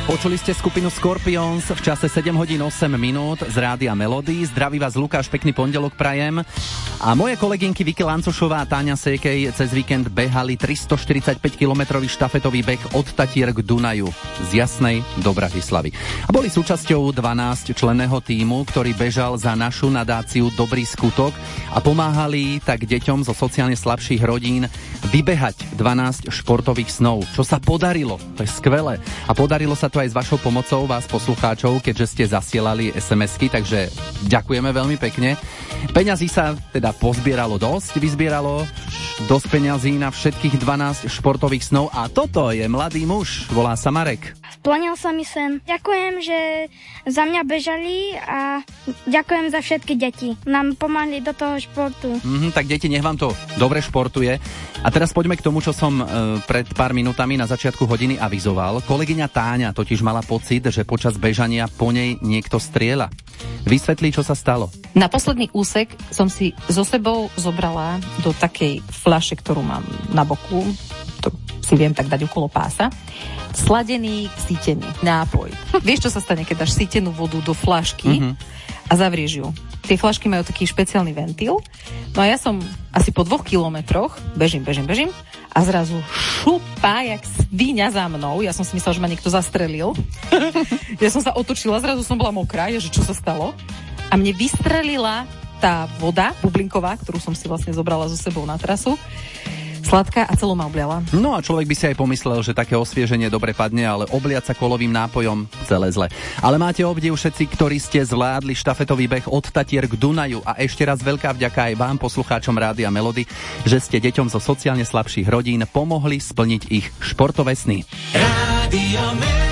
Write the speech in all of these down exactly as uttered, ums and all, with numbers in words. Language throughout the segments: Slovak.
Počuli ste skupinu Scorpions v čase sedem hodín osem minút z Rádia Melody. Zdraví vás Lukáš, pekný pondelok prajem. A moje kolegynky Vicky Lancošová a Táňa Sékej cez víkend behali tristoštyridsaťpäť kilometrový štafetový beh od Tatier k Dunaju z Jasnej do Bratislavy. A boli súčasťou dvanásťčlenného tímu, ktorý bežal za našu nadáciu Dobrý skutok a pomáhali tak deťom zo sociálne slabších rodín vybehať dvanásť športových snov, čo sa podarilo. To je skvelé. A podarilo sa to aj s vašou pomocou, vás poslucháčov, keďže ste zasielali es em esky, takže ďakujeme veľmi pekne. Peňazí sa teda pozbieralo dosť, vyzbieralo dosť peňazí na všetkých dvanásť športových snov a toto je mladý muž, volá sa Marek. Splnil sa mi sen. Ďakujem, že za mňa bežali a ďakujem za všetky deti. Nám pomáhali do toho športu. Mm, tak deti, nech vám to dobre športuje. A teraz poďme k tomu, čo som e, pred pár minútami na začiatku hodiny avizoval. Kolegyňa Táňa totiž mala pocit, že počas bežania po nej niekto strieľa. Vysvetlí, čo sa stalo. Na posledný úsek som si so sebou zobrala do takej fľaše, ktorú mám na boku, to si viem tak dať okolo pása, sladený sítený nápoj. Vieš, čo sa stane, keď dáš sítenú vodu do fľašky mm-hmm. a zavrieš ju? Tie fľašky majú taký špeciálny ventil. No a ja som asi po dvoch kilometroch bežím, bežím, bežím a zrazu šupa, jak svíňa za mnou. Ja som si myslela, že ma niekto zastrelil. Ja som sa otočila, zrazu som bola mokrá, že čo sa stalo. A mne vystrelila tá voda bublinková, ktorú som si vlastne zobrala so sebou na trasu. Sladká a celú ma obliala. No a človek by si aj pomyslel, že také osvieženie dobre padne, ale obliať sa kolovým nápojom celé zle. Ale máte obdiv všetci, ktorí ste zvládli štafetový beh od Tatier k Dunaju a ešte raz veľká vďaka aj vám, poslucháčom Rádia Melody, že ste deťom zo sociálne slabších rodín pomohli splniť ich športové sny. Rádio Melody.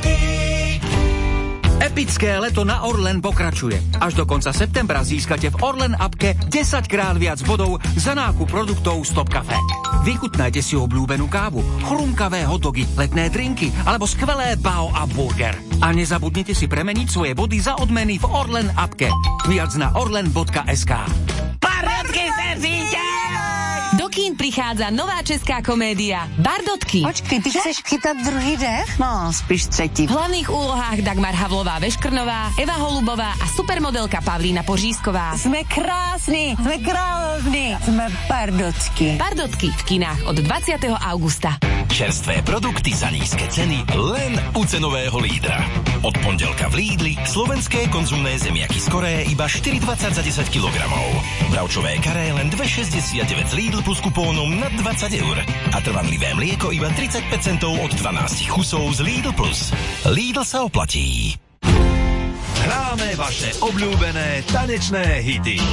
Epické leto na Orlen pokračuje. Až do konca septembra získate v Orlen appke desaťkrát viac bodov za nákup produktov Stop Cafe. Vychutnajte si obľúbenú kávu, chrumkavé hotdogy, letné drinky alebo skvelé bao a burger. A nezabudnite si premeniť svoje body za odmeny v Orlen appke. Viac na orlen bodka es ká. Bardotky srdíte! Do kín prichádza nová česká komédia Bardotky. Počkej, ty chceš chytať druhý dech? No, spíš třetí. V hlavných úlohách Dagmar Havlová-Veškrnová, Eva Holubová a supermodelka Pavlína Pořízková. Sme krásni, sme kráľovní, sme Bardotky. Bardotky v kinách od dvadsiateho augusta. Čerstvé produkty za nízke ceny len u cenového lídra. Od pondelka v Lidli slovenské konzumné zemiaky z Koreje iba štyri dvadsať za desať kilogramov. Bravčové karé len dva šesťdesiatdeväť z Lidl plus kupónom na dvadsať eur. A trvanlivé mlieko iba tridsaťpäť centov od dvanásť kusov z Lidl plus. Lidl sa oplatí. Hráme vaše obľúbené tanečné hity.